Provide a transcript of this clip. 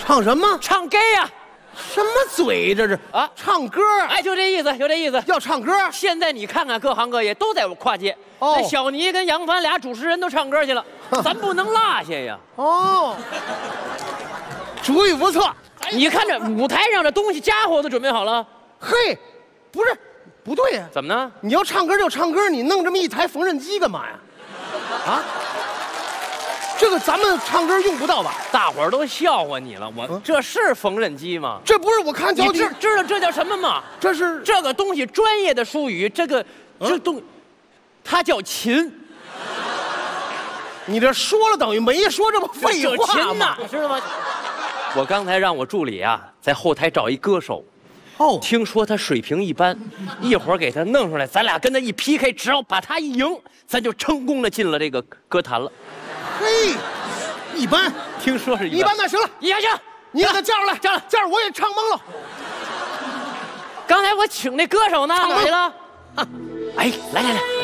唱什么？ 唱 gay 呀！ 什么嘴这是啊？唱歌？ 哎，就这意思，就这意思。 要唱歌？ 现在你看看，各行各业都在跨界。 哦， 那小尼跟杨帆俩主持人都唱歌去了，咱不能落下呀。 哦，主意不错。 你看这舞台上的东西家伙都准备好了。 嘿，不是，不对呀。 怎么呢？ 你要唱歌就唱歌，你弄这么一台缝纫机干嘛呀？啊？这个咱们唱歌用不到吧？ 大伙儿都笑话你了，这是缝纫机吗？ 这不是我看脚底， 你知道这叫什么吗？ 这是这个东西专业的术语，这东，它叫琴。 你这说了等于没说，这不废话琴呐，知道吗？我刚才让我助理啊，在后台找一歌手， 哦， 听说他水平一般，一会儿给他弄出来，咱俩跟他一 PK， 只要把他一赢，咱就成功的进了这个歌坛了。 嘿，一般， 听说是一般，那行了， 一般行， 你给他叫上来， 叫来， 这样我也唱懵了。 刚才我请那歌手呢，哪去了？哎，来来来。